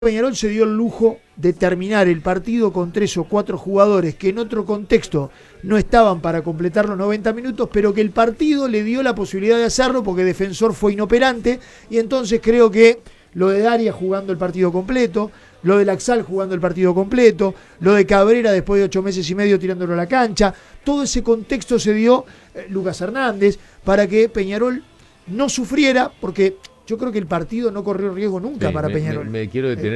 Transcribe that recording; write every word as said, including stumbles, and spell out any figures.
Peñarol se dio el lujo de terminar el partido con tres o cuatro jugadores que en otro contexto no estaban para completar los noventa minutos, pero que el partido le dio la posibilidad de hacerlo porque Defensor fue inoperante, y entonces creo que lo de Darias jugando el partido completo, lo de Laxal jugando el partido completo, lo de Cabrera después de ocho meses y medio tirándolo a la cancha, todo ese contexto se dio eh, Lucas Hernández para que Peñarol no sufriera, porque yo creo que el partido no corrió riesgo nunca Sí, para me, Peñarol. Me, me quiero detener.